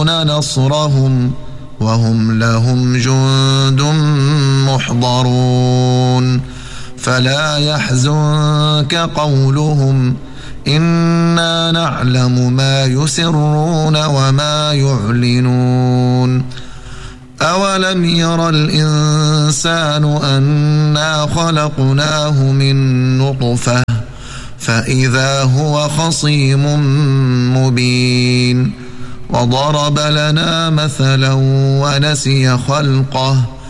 يستطيعون نصرهم وهم لهم جند محضرون فلا يحزنك قولهم إنا نعلم ما يسرون وما يعلنون أولم ير الإنسان أنا خلقناه من نطفة فإذا هو خصيم مبين وضرب لنا مثلا ونسي خلقه